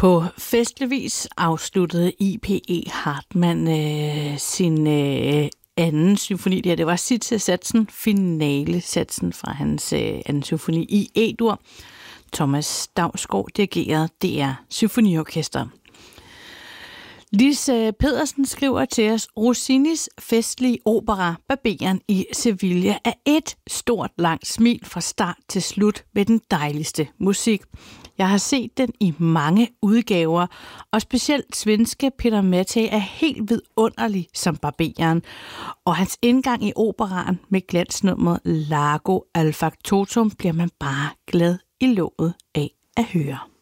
På festlig vis afsluttede I.P.E. Hartmann sin anden symfoni. Det var Citza-satsen, finalesatsen fra hans anden symfoni i E-dur. Thomas Dausgaard dirigerede DR Symfoniorkester. Lise Pedersen skriver til os, Rossinis festlige opera Barberen i Sevilla er et stort langt smil fra start til slut med den dejligste musik. Jeg har set den i mange udgaver, og specielt svenske Peter Mattei er helt vidunderlig som Barberen. Og hans indgang i operaen med glansnummeret Largo al Factotum bliver man bare glad i låget af at høre.